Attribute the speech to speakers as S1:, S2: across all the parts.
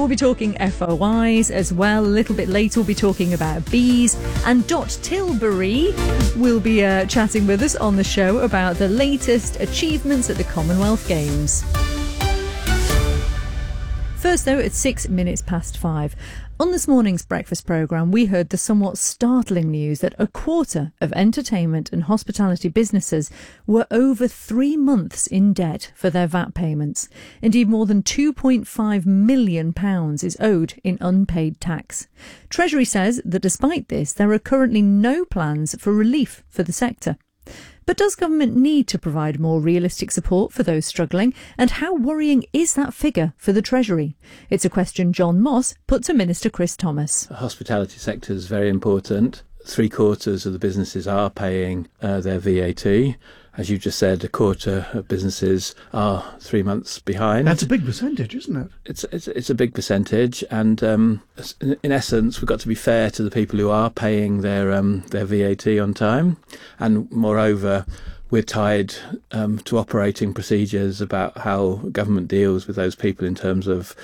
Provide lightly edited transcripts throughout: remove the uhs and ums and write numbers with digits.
S1: we'll be talking FOIs as well. A little bit later, we'll be talking about bees. And Dot Tilbury will be chatting with us on the show about the latest achievements at the Commonwealth Games. First, though, at 6 minutes past 5. On this morning's breakfast programme, we heard the somewhat startling news that a quarter of entertainment and hospitality businesses were over 3 months in debt for their VAT payments. Indeed, more than £2.5 million is owed in unpaid tax. Treasury says that despite this, there are currently no plans for relief for the sector. But does government need to provide more realistic support for those struggling? And how worrying is that figure for the Treasury? It's a question John Moss put to Minister Chris Thomas.
S2: The hospitality sector is very important. 3/4 of the businesses are paying their VAT. As you just said, a quarter of businesses are 3 months behind.
S3: That's a big percentage, isn't it?
S2: It's a big percentage, and in essence, we've got to be fair to the people who are paying their VAT on time, and moreover, we're tied to operating procedures about how government deals with those people in terms of,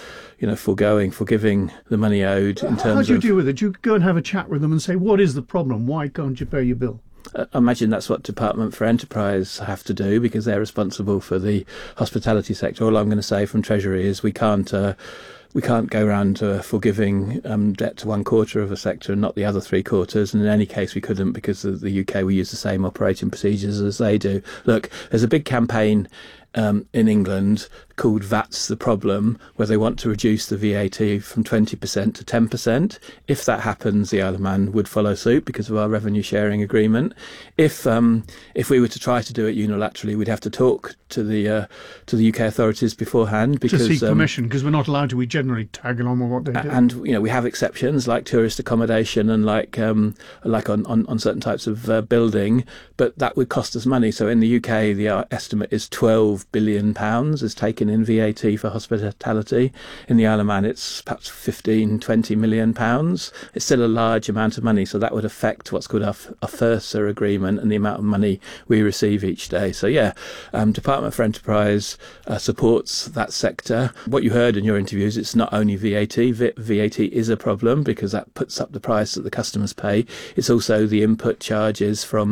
S2: forgiving the money owed.
S3: How do you deal with it? Do you go and have a chat with them and say, what is the problem? Why can't you pay your bill?
S2: I imagine that's what Department for Enterprise have to do, because they're responsible for the hospitality sector. All I'm going to say from Treasury is we can't go around forgiving debt to 1/4 of a sector and not the other 3/4. And in any case, we couldn't, because the UK will use the same operating procedures as they do. Look, there's a big campaign in England called VAT's the Problem, where they want to reduce the VAT from 20% to 10%. If that happens, the Isle of Man would follow suit because of our revenue sharing agreement. If we were to try to do it unilaterally, we'd have to talk to the UK authorities beforehand, because
S3: to seek permission, because we're not allowed to. We generally tag along with what they do.
S2: And we have exceptions like tourist accommodation and like on certain types of building, but that would cost us money. So in the UK, the estimate is £12 billion is taken in VAT for hospitality. In the Isle of Man, it's perhaps 15-20 million pounds. It's still a large amount of money, so that would affect what's called our FIRSA agreement and the amount of money we receive each day. So Department for Enterprise supports that sector. What you heard in your interviews, it's not only VAT. VAT is a problem because that puts up the price that the customers pay. It's also the input charges from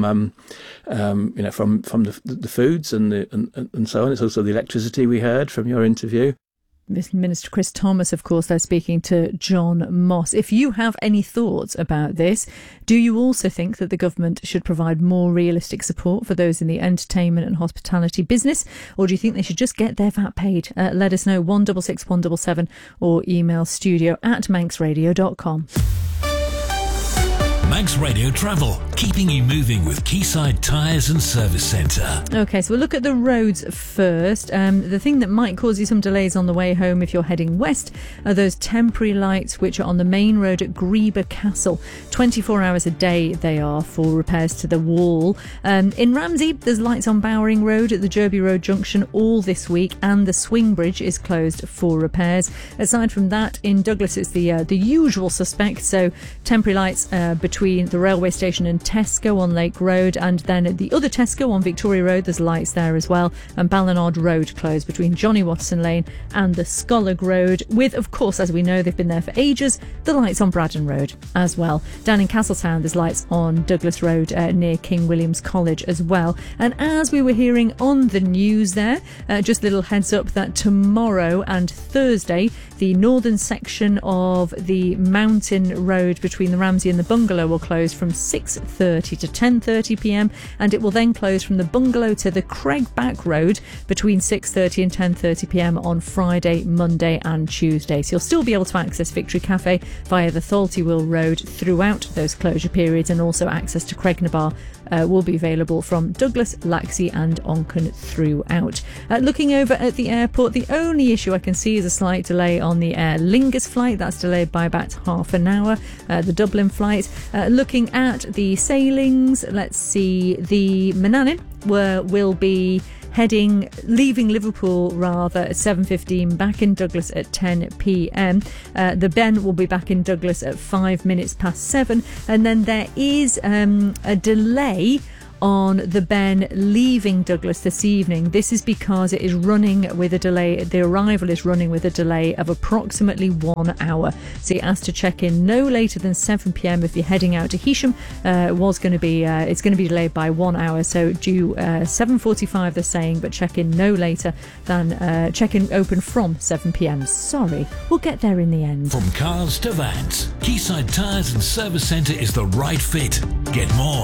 S2: the foods and so on. It's also the electricity we heard from your interview.
S1: Minister Chris Thomas, of course, they're speaking to John Moss. If you have any thoughts about this, do you also think that the government should provide more realistic support for those in the entertainment and hospitality business, or do you think they should just get their VAT paid? Let us know, 166 177, or email studio@manxradio.com.
S4: Manx Radio Travel, keeping you moving with Quayside Tyres and Service Centre.
S1: OK, so we'll look at the roads first. The thing that might cause you some delays on the way home if you're heading west are those temporary lights which are on the main road at Greeba Castle. 24 hours a day they are for repairs to the wall. In Ramsey, there's lights on Bowering Road at the Derby Road junction all this week, and the swing bridge is closed for repairs. Aside from that, in Douglas, it's the usual suspects, so temporary lights between the railway station and Tesco on Lake Road, and then at the other Tesco on Victoria Road there's lights there as well, and Ballinard Road closed between Johnny Watson Lane and the Scollard Road, with, of course, as we know, they've been there for ages, the lights on Braddon Road as well. Down in Castletown there's lights on Douglas Road near King William's College as well. And as we were hearing on the news there, just a little heads up that tomorrow and Thursday the northern section of the Mountain Road between the Ramsey and the Bungalow will close from 6:30 to 10:30 p.m, and it will then close from the Bungalow to the Craigback Road between 6:30 and 10:30 p.m. on Friday, Monday and Tuesday. So you'll still be able to access Victory Cafe via the Thaltywheel Road throughout those closure periods, and also access to Craignabar will be available from Douglas, Laxey and Onchan throughout. Looking over at the airport, the only issue I can see is a slight delay on the Aer Lingus flight. That's delayed by about half an hour, the Dublin flight. Looking at the sailings, let's see, the Manannan will be leaving Liverpool at 7:15, back in Douglas at 10 p.m. The Ben will be back in Douglas at 5 minutes past 7, and then there is a delay on the Ben leaving Douglas this evening. This is because it is running with a delay. The arrival is running with a delay of approximately 1 hour. So you're asked to check in no later than 7 p.m. if you're heading out to Heysham. It's going to be delayed by 1 hour. So due 7:45, they're saying, but check in no later than check-in open from 7 p.m. Sorry, we'll get there in the end.
S4: From cars to vans, Quayside Tyres and Service Centre is the right fit. Get more